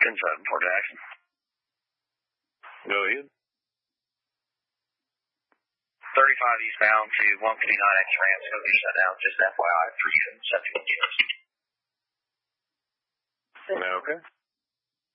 10-7 for Jackson. Go ahead. 35 eastbound to 159X ramp. It's going to be shut down. Just FYI for you and subject to Okay.